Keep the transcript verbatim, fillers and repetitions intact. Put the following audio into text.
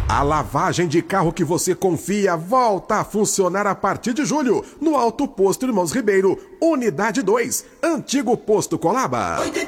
A lavagem de carro que você confia volta a funcionar a partir de julho no Alto Posto Irmãos Ribeiro, Unidade dois, Antigo Posto Colaba.